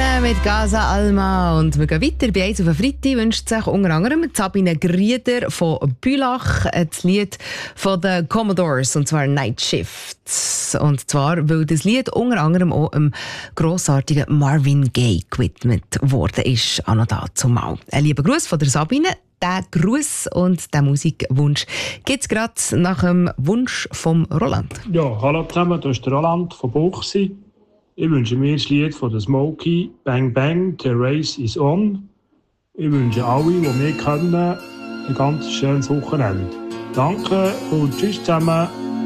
mit Gaza Alma. Und wir gehen weiter. Bei «Eins auf den Freitag» wünscht sich unter anderem Sabine Grieder von Bülach das Lied von den Commodores, und zwar «Night Shift». Und zwar, weil das Lied unter anderem auch einem grossartigen Marvin Gaye gewidmet worden ist. Auch noch dazu mal. Ein lieber Gruß von der Sabine. Den Gruß und den Musikwunsch gibt es gerade nach dem Wunsch vom Roland. Ja, hallo zusammen, das ist der Roland von Buchsi. Ich wünsche mir das Lied von der Smokey, «Bang Bang, the race is on». Ich wünsche alle, die wir können, ein ganz schönes Wochenende. Danke und tschüss zusammen.